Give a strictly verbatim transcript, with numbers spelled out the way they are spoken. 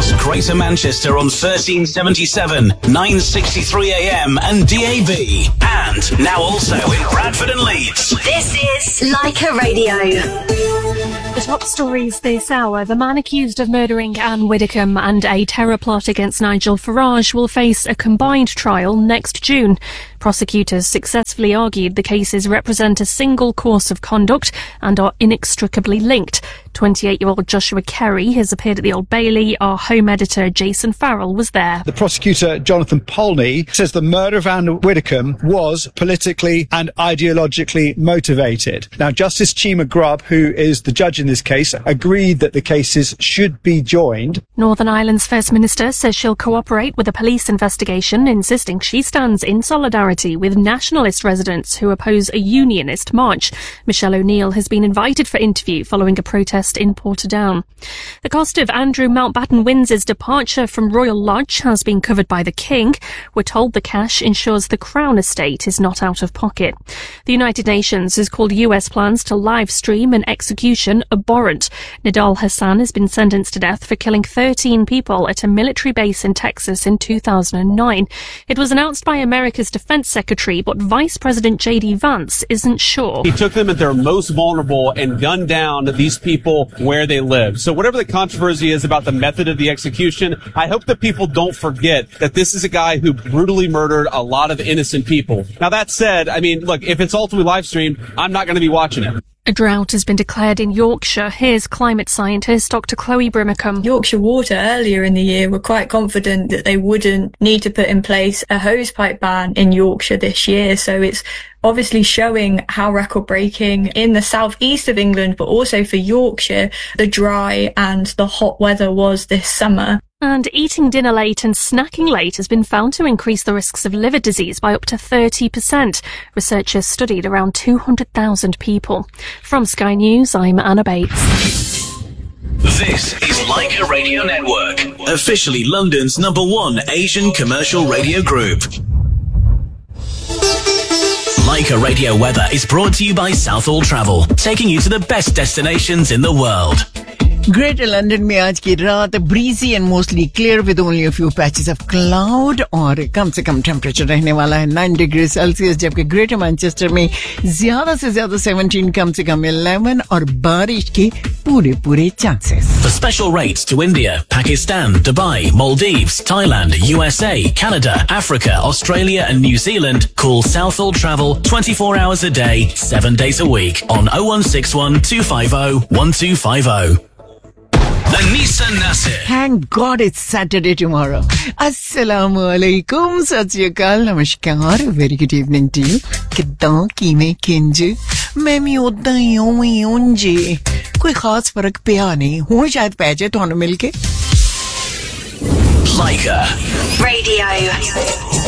across Greater Manchester on thirteen seventy-seven, nine sixty-three A M and D A B. And now also in Bradford and Leeds. This is Leica Radio. The top stories this hour. The man accused of murdering Anne Widdecombe and a terror plot against Nigel Farage will face a combined trial next June. Prosecutors successfully argued the cases represent a single course of conduct and are inextricably linked. twenty-eight-year-old Joshua Kerry has appeared at the Old Bailey. Our home editor Jason Farrell was there. The prosecutor, Jonathan Polney, says the murder of Anne Widdecombe was politically and ideologically motivated. Now, Justice Chima Grubb, who is the judge in this case, agreed that the cases should be joined. Northern Ireland's First Minister says she'll cooperate with a police investigation, insisting she stands in solidarity with nationalist residents who oppose a unionist march. Michelle O'Neill has been invited for interview following a protest in Portadown. The cost of Andrew Mountbatten-Wynds's departure from Royal Lodge has been covered by the King. We're told the cash ensures the Crown estate is not out of pocket. The United Nations has called U S plans to live stream an execution abhorrent. Nidal Hassan has been sentenced to death for killing thirteen people at a military base in Texas in two thousand nine. It was announced by America's Defense Secretary, but Vice President J D Vance isn't sure. He took them at their most vulnerable and gunned down these people where they live. So whatever the controversy is about the method of the execution, I hope that people don't forget that this is a guy who brutally murdered a lot of innocent people. Now, that said, I mean, look, if it's ultimately live streamed, I'm not going to be watching it. A drought has been declared in Yorkshire. Here's climate scientist Doctor Chloe Brimacombe. Yorkshire Water earlier in the year were quite confident that they wouldn't need to put in place a hosepipe ban in Yorkshire this year. So it's obviously showing how record-breaking in the southeast of England, but also for Yorkshire, the dry and the hot weather was this summer. And eating dinner late and snacking late has been found to increase the risks of liver disease by up to thirty percent. Researchers studied around two hundred thousand people. From Sky News, I'm Anna Bates. This is Leica Radio Network, officially London's number one Asian commercial radio group. Leica Radio Weather is brought to you by Southall Travel, taking you to the best destinations in the world. Greater London में आज की रात breezy and mostly clear with only a few patches of cloud और कम से कम temperature रहने वाला है nine degrees Celsius, जबकि Greater Manchester में ज्यादा से ज्यादा seventeen, कम से कम eleven और बारिश के पूरे पूरे chances. For special rates to India, Pakistan, Dubai, Maldives, Thailand, U S A, Canada, Africa, Australia and New Zealand, call Southall Travel twenty-four hours a day, seven days a week on oh one six one, two five oh, one two five oh. The Nissan Nasir. Thank God it's Saturday tomorrow. Assalamu alaikum, Sat Sri Akal, Namaskar, very good evening to you. किद्दां कीमें किंजे मैं मी उद्दां ही हूं ही हूं जी कोई खास फर्क पिया नहीं हो शायद पै जाए तुहानू मिलके Leica Radio.